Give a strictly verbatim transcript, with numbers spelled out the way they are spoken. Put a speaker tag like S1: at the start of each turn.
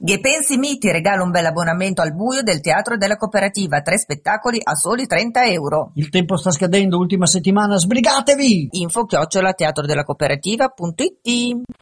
S1: Ghepensi Miti regala un bel abbonamento al buio del Teatro della Cooperativa, tre spettacoli a soli trenta euro.
S2: Il tempo sta scadendo, ultima settimana, sbrigatevi!
S1: Info chiocciola teatro della cooperativa punto it.